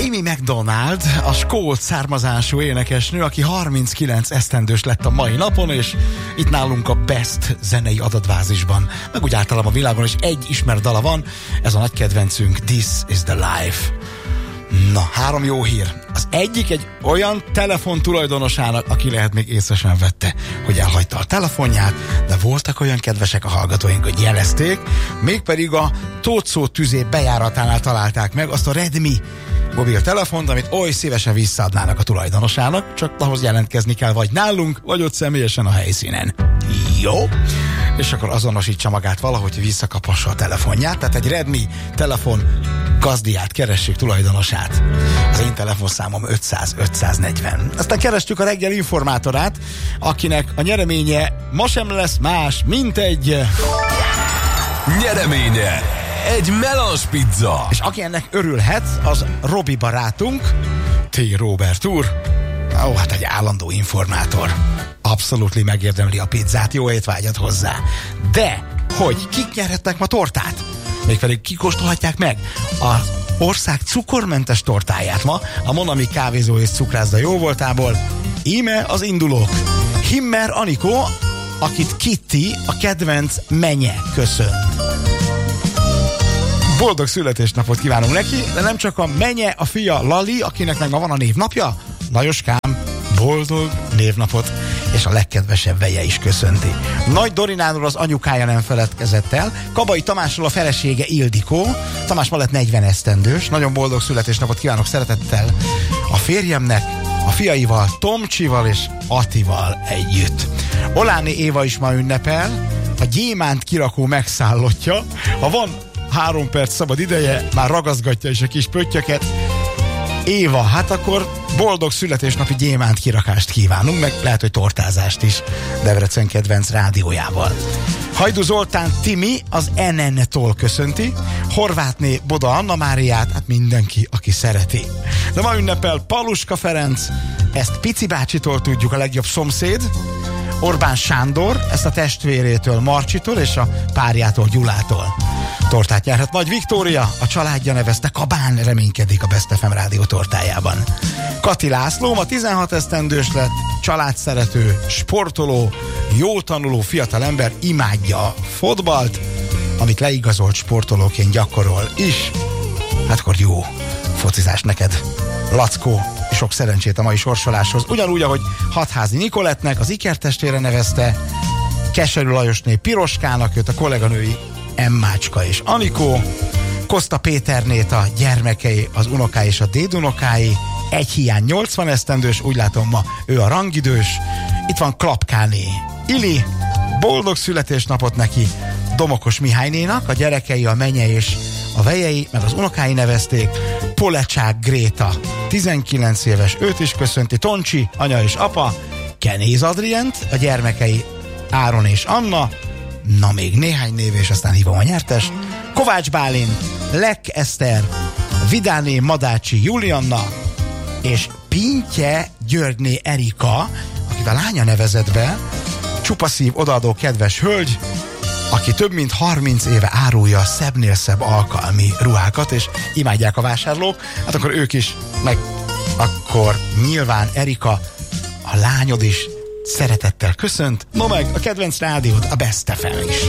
Amy Macdonald, a skót származású énekesnő, aki 39 esztendős lett a mai napon, és itt nálunk a Best zenei adatvázisban, meg úgy általában a világon is egy ismert dala van, ez a nagy kedvencünk, This is the Life. Na, 3 jó hír. Az egyik egy olyan telefon tulajdonosának, aki lehet még észre sem vette, hogy elhagyta a telefonját, de voltak olyan kedvesek a hallgatóink, hogy jelezték, mégpedig a Tóczó tüzé bejáratánál találták meg azt a Redmi mobiltelefont, amit oly szívesen visszaadnának a tulajdonosának, csak ahhoz jelentkezni kell vagy nálunk, vagy ott személyesen a helyszínen. Jó? És akkor azonosítsa magát valahogy, hogy visszakaphassa a telefonját, tehát egy Redmi telefon gazdiát keressük, tulajdonosát. Az én telefonszámom 500-540. Aztán kerestük a reggel informátorát, akinek a nyereménye ma sem lesz más, mint egy... Nyereménye! Egy melange pizza! És aki ennek örülhet, az Robi barátunk, T. Robert úr. Ó, hát egy állandó informátor. Abszolút megérdemli a pizzát, jó étvágyat hozzá. De, hogy kik nyerhetnek ma tortát? Mégpedig kikóstolhatják meg az ország cukormentes tortáját ma, a Monami kávézó és cukrászda jóvoltából. Íme az indulók. Himmer Anikó, akit Kitty, a kedvenc menye köszönt. Boldog születésnapot kívánunk neki, de nem csak a menye, a fia Lali, akinek meg ma van a névnapja. Lajoskám, boldog névnapot, és a legkedvesebb veje is köszönti. Nagy Dorináról az anyukája nem feledkezett el, Kabai Tamásról a felesége Ildikó, Tamás ma lett 40 esztendős, nagyon boldog születésnapot kívánok szeretettel a férjemnek, a fiaival, Tomcsival és Attival együtt. Oláni Éva is ma ünnepel, a gyémánt kirakó megszállottja, ha van 3 perc szabad ideje, már ragaszgatja is a kis pöttyöket. Éva, hát akkor boldog születésnapi gyémánt kirakást kívánunk, meg lehet, hogy tortázást is Debrecen kedvenc rádiójával. Hajdú Zoltán Timi az NN-tól köszönti, Horvátné Boda Anna Máriát, hát mindenki, aki szereti. De ma ünnepel Paluska Ferenc, ezt Pici bácsitól tudjuk, a legjobb szomszéd, Orbán Sándor, ezt a testvérétől Marcsitól és a párjától Gyulától. Tortát nyerhet Nagy Viktória, a családja nevezte Kabán reménykedik a Best FM rádió tortájában. Kati László ma 16 esztendős lett, családszerető, sportoló, jó tanuló fiatalember, imádja a fotbalt, amit leigazolt sportolóként gyakorol is. Hát akkor jó focizás neked, Lackó, és sok szerencsét a mai sorsoláshoz. Ugyanúgy, ahogy Hatházi Nikolettnek, az ikertestvére nevezte, Keserű Lajosné Piroskának, őt a kolléganői Emmácska és Anikó, Koszta Péternét a gyermekei, az unokái és a dédunokái, egy hiány 80 esztendős, úgy látom ma ő a rangidős. Itt van Klapkáné Ili, boldog születésnapot neki Domokos Mihálynénak, a gyerekei, a menye és a vejei, meg az unokái nevezték, Polecsák Gréta 19 éves, őt is köszönti, Toncsi, anya és apa, Kenéz Adrient, a gyermekei Áron és Anna, na még néhány név, és aztán hívom a nyertes, Kovács Bálint, Lek Eszter, Vidáné Madácsi Julianna, és Pintje Györgyné Erika, akit a lánya nevezett be, csupaszív odaadó kedves hölgy, aki több mint 30 éve árulja a szebbnél szebb alkalmi ruhákat, és imádják a vásárlók, hát akkor ők is, meg akkor nyilván Erika, a lányod is szeretettel köszönt, ma meg a kedvenc rádiód, a Best FM is.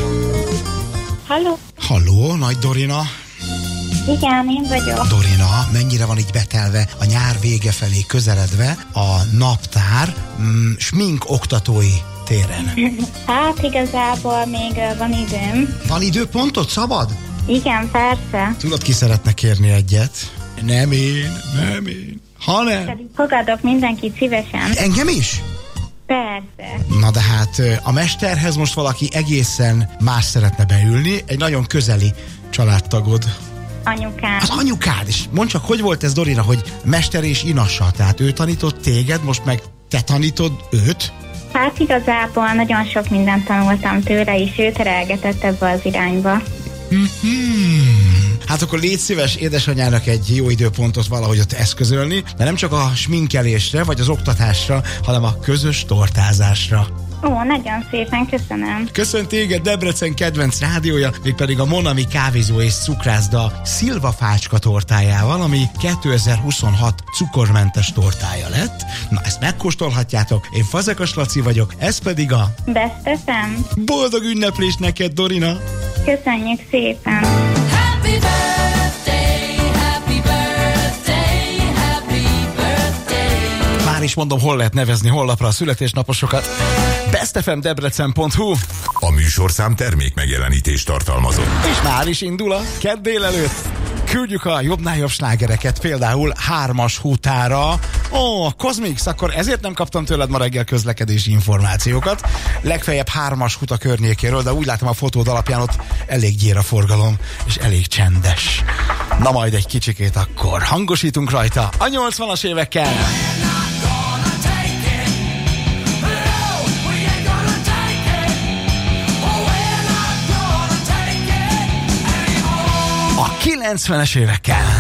Halló? Halló, Nagy Dorina. Igen, én vagyok. Dorina, mennyire van így betelve a nyár vége felé közeledve a naptár smink oktatói téren? Hát igazából még van időm. Van időpontot, szabad? Igen, persze. Tudod, ki szeretne kérni egyet? Nem én, hanem... Pedig fogadok mindenkit szívesen. Engem is? Persze. Na de hát a mesterhez most valaki egészen más szeretne beülni, egy nagyon közeli családtagod. Anyukám. Az anyukád is. Mondd csak, hogy volt ez, Dorina, hogy mester és inassa, tehát ő tanított téged, most meg te tanítod őt? Hát igazából nagyon sok mindent tanultam tőle, és ő terelgetett ebbe az irányba. Hát akkor légy szíves édesanyának egy jó időpontot valahogy ott eszközölni, de nem csak a sminkelésre vagy az oktatásra, hanem a közös tortázásra. Ó, nagyon szépen köszönöm. Köszönt téged Debrecen kedvenc rádiója, mégpedig a Monami kávézó és cukrászda szilvafácska tortájával, ami 2026 cukormentes tortája lett. Na, ezt megkóstolhatjátok. Én Fazekas Laci vagyok, ez pedig a Best FM. boldog ünneplés neked, Dorina! Köszönjük szépen. Happy birthday, happy birthday, happy birthday. Már is mondom, hol lehet nevezni honlapra a születésnaposokat. bestfmdebrecen.hu. A műsorszám termék megjelenítést tartalmazott. És már is indul a kedd délelőtt. Küldjük a jobbnál jobb slágereket, például 3-as hútára. Ó, Cosmix, akkor ezért nem kaptam tőled ma reggel közlekedési információkat. Legfeljebb 3-as hút a környékéről, de úgy látom a fotód alapján ott elég gyér a forgalom, és elég csendes. Na majd egy kicsikét akkor hangosítunk rajta a 80-as évekkel. A 90-es évekkel.